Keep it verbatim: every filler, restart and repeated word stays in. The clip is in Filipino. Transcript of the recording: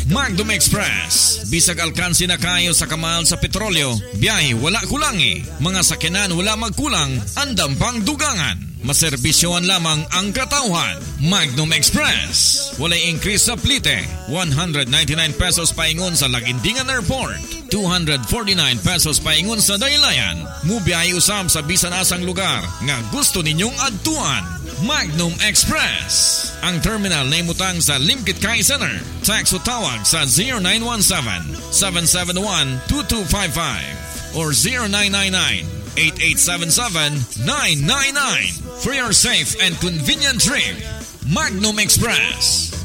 Magnum Express. Bisag alkansi na kayo sa kamal sa petrolyo, biyahe wala kulangi. Mga sakyanan wala magkulang, andam pang dugangan. Maserbisyoan lamang ang katauhan. Magnum Express. Walay increase sa plite. one hundred ninety-nine pesos paingon sa Lagindingan Airport. two hundred forty-nine pesos paingon sa Daylayan. Mubiyahe usam sa bisan asang lugar nga gusto ninyong adtuan. Magnum Express. Ang terminal na imutang sa Limkit Kai Center. Tax o tawag sa zero nine one seven, seven seven one, two two five five or zero nine nine nine, eight eight seven seven, nine nine nine. For your safe and convenient trip, Magnum Express.